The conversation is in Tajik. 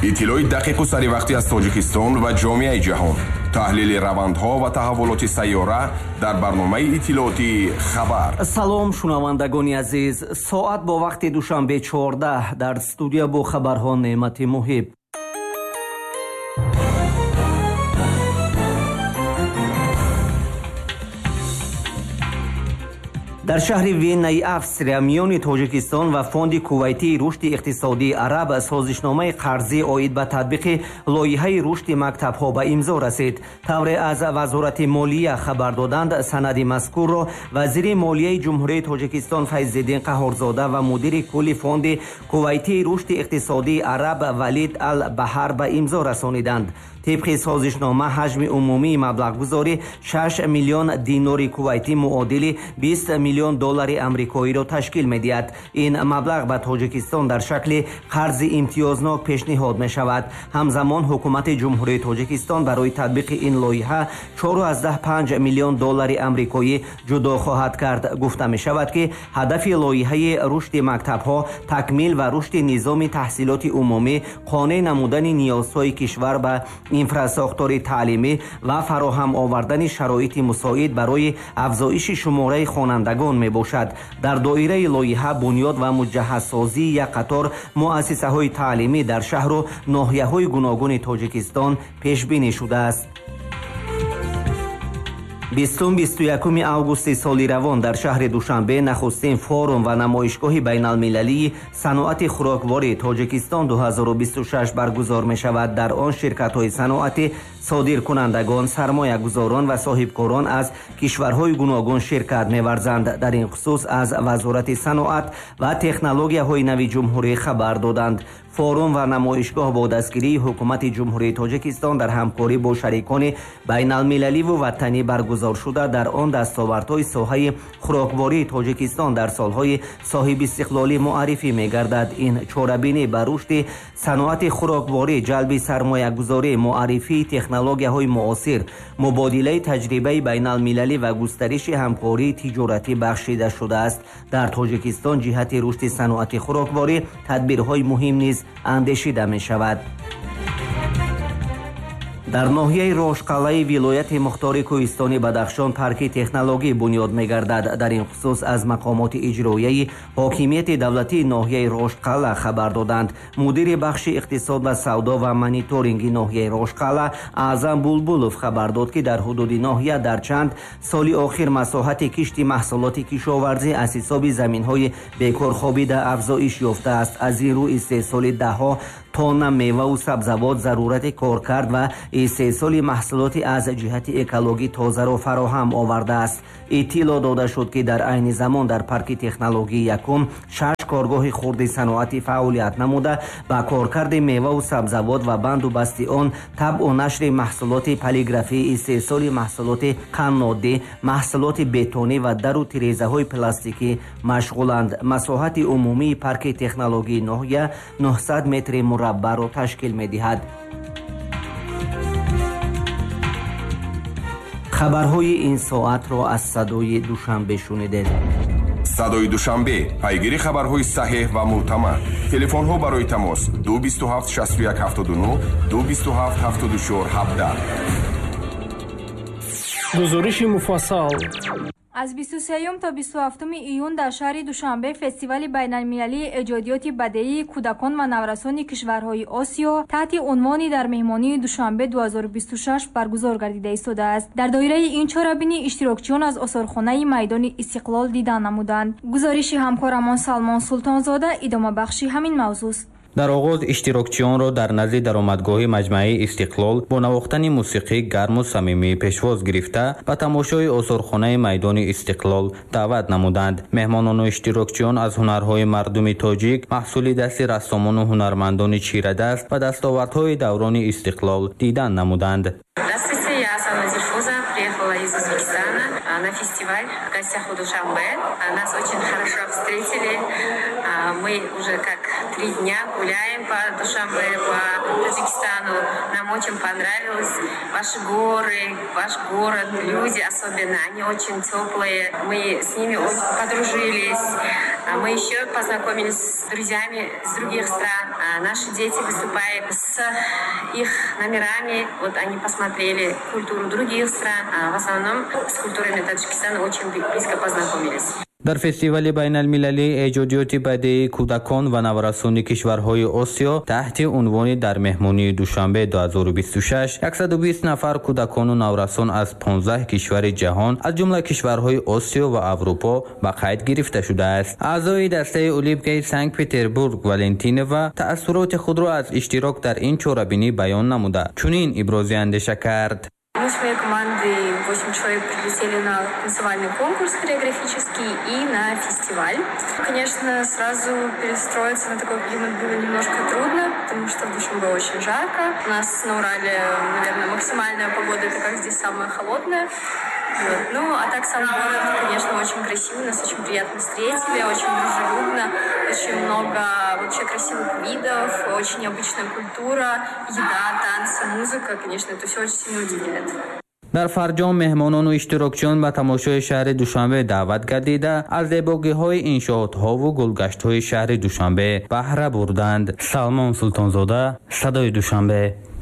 иттилои дақиқу саривақтӣ аз Тоҷикистон ва ҷомеаи ҷаҳон. таҳлили равандҳо ва таҳаввулоти сайёра дар барномаи иттилооти хабар. салом шунавандагони азиз, соат бо вақти душанбе 14 дар студия бо хабарҳо Неъмати Муҳиб. дар шаҳри Венаи Австрия миёни Тоҷикистон ва фонди Кувайтии рушди иқтисодии араб созишномаи қарзӣ оид ба татбиқи лоиҳаи рушди мактабҳо ба имзо расид. тавре аз вазорати молия хабар доданд, санади мазкурро вазири молияи ҷумҳурияи Тоҷикистон Файзиддин Қаҳорзода ва мудири кулли фонди Кувайтии рушди иқтисодии араб Валид ал-Баҳар ба имзо расониданд. طبق سازشنامه حجم عمومی مبلغ گذاری 6 میلیون دینار کویتی معادل 20 میلیون دلار آمریکایی را تشکیل می‌دهد. این مبلغ به تاجیکستان در شکل قرض امتیازناک پیشنهاد می‌شود. همزمان حکومت جمهوری تاجیکستان برای تطبیق این لایحه 4.5 میلیون دلار آمریکایی جدا خواهد کرد. گفته می‌شود که هدف لایحه رشد مکتب‌ها تکمیل و رشد نظام تحصیلات عمومی، قانع نمودن نیازهای کشور به اینفراساختور تعلیمی و فراهم آوردن شرایط مساعد برای افزایش شماره خوانندگان می باشد. در دایره لایحه بنیاد و مجهزسازی یک قطار مؤسسه‌های تعلیمی در شهر و ناحیه‌های گوناگون تاجیکستان پیش بینی شده است. 20-21 августи соли равон дар шаҳри Душанбе нахустин форум ва намоишгоҳи байналмилалии саноати хӯрокворӣ Тоҷикистон 2026 баргузор мешавад. дар он ширкатҳои саноатӣ, содиркунандагон, сармоягузорон ва соҳибкорон аз кишварҳои гуногун ширкат меварзанд. дар ин хусус аз вазорати саноат ва технологияҳои нави ҷумҳурӣ хабар доданд. форум ва намоишгоҳ бо дастгирии ҳукумати ҷумҳурии Тоҷикистон дар ҳамкорӣ бо шарикони байналмилаливу ватанӣ баргузор шуда, дар он дастовардҳои соҳаи хӯроквории Тоҷикистон дар солҳои соҳибистиқлолӣ муаррифӣ мегардад. ин чорабинӣ ба рушди саноати хӯрокворӣ, ҷалби сармоягузорӣ, муаррифии технологияҳои муосир, мубодилаи таҷрибаи байналмилалӣ ва густариши ҳамкории тиҷоратӣ бахшида шудааст. дар Тоҷикистон ҷиҳати рушди саноати хӯрокворӣ тадбирҳои муҳим низ андешида мешавад. дар ноҳияи Рошқалаи вилояти Мухтори Кӯҳистони Бадахшон парки технологӣ бунёд мегардад. дар ин хусус аз мақомоти иҷроияи ҳокимияти давлатии ноҳияи Рошқала хабар доданд. мудири бахши иқтисод ва савдо ва мониторинги ноҳияи Рошқала Аъзам Булбулов хабар дод, ки дар ҳудуди ноҳия дар чанд соли охир масоҳати кишти маҳсулоти кишоварзӣ аз ҳисоби заминҳои бекорхобида афзоиш ёфтааст. аз ин рӯ истеҳсоли даҳҳо тонна меваву сабзавот зарурати коркард ва истеҳсоли маҳсулоти аз ҷиҳати экологӣ тозаро фароҳам овардааст. иттилоъ дода шуд, ки дар айни замон дар парки технологии якум 6 коргоҳи хурди саноатӣ фаъолият намуда, ба коркарди меваву сабзавот ва банду басти он, табъу нашри маҳсулоти полиграфӣ, истеҳсоли маҳсулоти қаннодӣ, маҳсулоти бетонӣ ва дару тирезаҳои пластикӣ машғуланд. масоҳати умумии парки технологии ноҳия 900 метри мураббаъро ташкил медиҳад. хабарҳои ин соатро аз садои Душанбе шунидед. садои Душанбе, пайгири хабарҳои саҳеҳ ва мӯътамад. телефонҳо барои тамос 227 61 79 227 74 17. гузориши муфассал. аз 23 تا 27 июн дар шаҳри Душанбе фестивали байналмилалии эҷодиёти бадеии кӯдакон ва наврасони кишварҳои Осиё таҳти унвони дар меҳмонии Душанбе 2026 баргузор гардида истодааст. дар доираи ин чорабинӣ иштирокчиён аз осорхонаи майдони Истиқлол дидан намуданд. гузориши ҳамкорамон Салмон Султонзода идомабахши ҳамин мавзӯъст. дар оғоз иштирокчиёнро дар назди даромадгоҳи маҷмаи Истиқлол бо навохтани мусиқӣ гарму самимӣ пешвоз гирифта ба тамошои осорхонаи майдони Истиқлол даъват намуданд. меҳмонону иштирокчиён аз ҳунарҳои мардуми тоҷик, маҳсули дасти рассомону ҳунармандони чирадаст ва дастовардҳои даврони Истиқлол дидан намуданд. Приехала из Узбекистана на фестиваль в гостях у Душанбе. Нас очень хорошо встретили. Мы уже как 3 дня гуляем по Душанбе, по Таджикистану. Нам очень понравилось ваши горы, ваш город, люди особенно. Они очень теплые. Мы с ними подружились. Мы еще познакомились с друзьями с других стран. Наши дети, выступая с их номерами, вот они посмотрели культуру других стран, а в основном с культурами Таджикистана очень близко познакомились. дар фестивали байналмилалии эҷодиёти бадеии кӯдакон ва наврасони кишварҳои Осиё таҳти унвони дар меҳмонии душанбе 2026 120 нафар кӯдакону наврасон аз 15 кишвари ҷаҳон аз ҷумла кишварҳои Осиё ва Аврупо ба қайд гирифта шудааст. аъзои дастаи олимпияи Санкт Петербург Валентинова таассуроти худро аз иштирок дар ин чорабинӣ баён намуда чунин ибрози андеша кард. Мы с моей командой 8 человек прилетели на танцевальный конкурс хореографический и на фестиваль. Конечно, сразу перестроиться на такой климат было немножко трудно, потому что в Душанбе очень жарко. У нас на Урале, наверное, максимальная погода, это как здесь самая холодная. Вот. Ну, а так сам город, конечно, очень красивый, нас очень приятно встретили, очень дружелюбно, очень много вообще красивых видов, очень необычная культура, еда, танцы, музыка, конечно, это все очень сильно удивляет. дар фарҷом меҳмонону иштирокчиён ба тамошои шаҳри Душанбе даъват гардида аз зебогиҳои иншоотҳову гулгаштҳои шаҳри Душанбе баҳра бурданд. Салмон Султонзода, Садои Душанбе.